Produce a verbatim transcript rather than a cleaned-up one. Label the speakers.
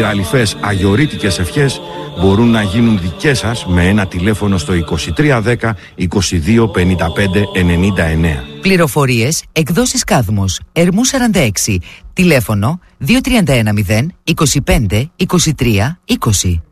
Speaker 1: Αληθές αγιορείτικες ευχές μπορούν να γίνουν δικές σας με ένα τηλέφωνο στο είκοσι τρία δέκα είκοσι δύο πενήντα πέντε ενενήντα εννέα.
Speaker 2: Πληροφορίες εκδόσεις Κάδμος, Ερμού σαράντα έξι, τηλέφωνο δύο τρία ένα μηδέν είκοσι πέντε είκοσι τρία είκοσι.